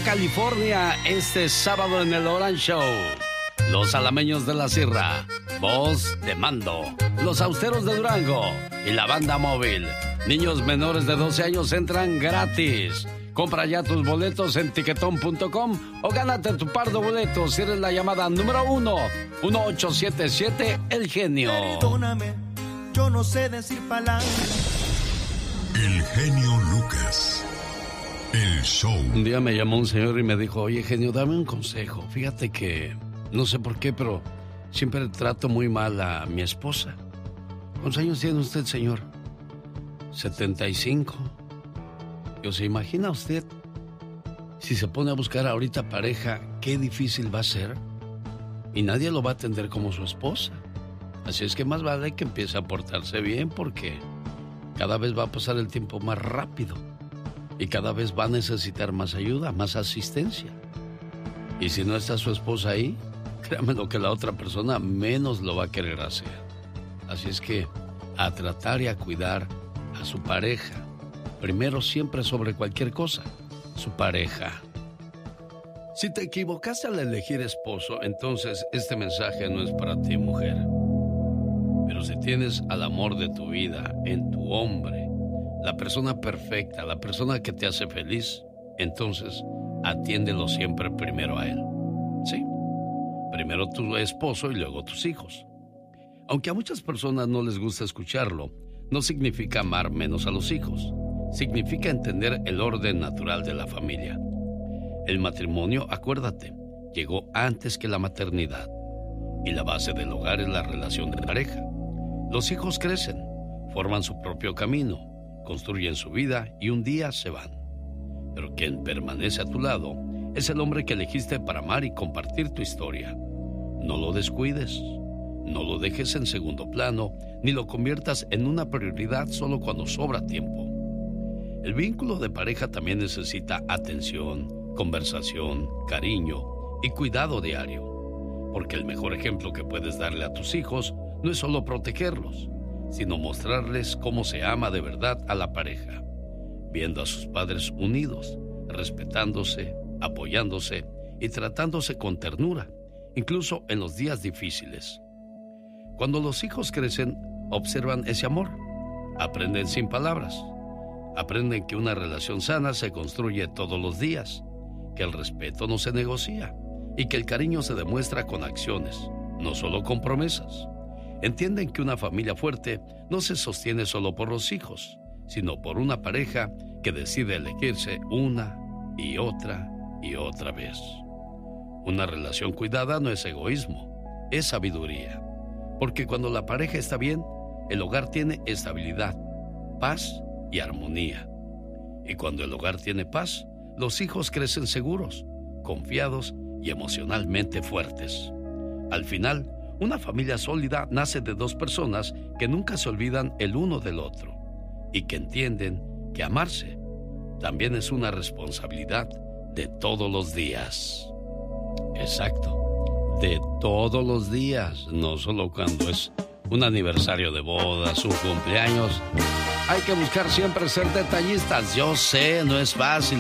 California, este sábado en el Orange Show. Los Alameños de la Sierra, Voz de Mando, Los Austeros de Durango y la Banda Móvil. Niños menores de 12 años entran gratis. Compra ya tus boletos en tiquetón.com o gánate tu par de boletos si eres la llamada número 1877 El Genio. Perdóname, yo no sé decir palabras. El genio Lucas. El show. Un día me llamó un señor y me dijo, oye, genio, dame un consejo. Fíjate que, no sé por qué, pero siempre trato muy mal a mi esposa. ¿Cuántos años tiene usted, señor? 75. ¿Se imagina usted? Si se pone a buscar ahorita pareja, qué difícil va a ser. Y nadie lo va a atender como su esposa. Así es que más vale que empiece a portarse bien, porque cada vez va a pasar el tiempo más rápido. Y cada vez va a necesitar más ayuda, más asistencia. Y si no está su esposa ahí, créame lo que la otra persona menos lo va a querer hacer. Así es que a tratar y a cuidar a su pareja. Primero, siempre, sobre cualquier cosa, su pareja. Si te equivocaste al elegir esposo, entonces este mensaje no es para ti, mujer. Pero si tienes al amor de tu vida en tu hombre, la persona perfecta, la persona que te hace feliz, entonces atiéndelo siempre primero a él. Sí, primero tu esposo y luego tus hijos. Aunque a muchas personas no les gusta escucharlo, no significa amar menos a los hijos. Significa entender el orden natural de la familia. El matrimonio, acuérdate, llegó antes que la maternidad. Y la base del hogar es la relación de pareja. Los hijos crecen, forman su propio camino, construyen su vida y un día se van. Pero quien permanece a tu lado es el hombre que elegiste para amar y compartir tu historia. No lo descuides, no lo dejes en segundo plano, ni lo conviertas en una prioridad solo cuando sobra tiempo. El vínculo de pareja también necesita atención, conversación, cariño y cuidado diario. Porque el mejor ejemplo que puedes darle a tus hijos no es solo protegerlos, sino mostrarles cómo se ama de verdad a la pareja, viendo a sus padres unidos, respetándose, apoyándose y tratándose con ternura, incluso en los días difíciles. Cuando los hijos crecen, observan ese amor, aprenden sin palabras. Aprenden que una relación sana se construye todos los días, que el respeto no se negocia y que el cariño se demuestra con acciones, no solo con promesas. Entienden que una familia fuerte no se sostiene solo por los hijos, sino por una pareja que decide elegirse una y otra vez. Una relación cuidada no es egoísmo, es sabiduría. Porque cuando la pareja está bien, el hogar tiene estabilidad, paz y armonía. Y cuando el hogar tiene paz, los hijos crecen seguros, confiados y emocionalmente fuertes. Al final, una familia sólida nace de dos personas que nunca se olvidan el uno del otro y que entienden que amarse también es una responsabilidad de todos los días. Exacto, de todos los días, no solo cuando es un aniversario de bodas, un cumpleaños. Hay que buscar siempre ser detallistas. Yo sé, no es fácil,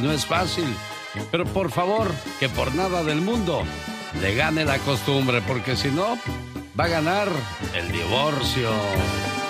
pero por favor, que por nada del mundo le gane la costumbre, porque si no, va a ganar el divorcio.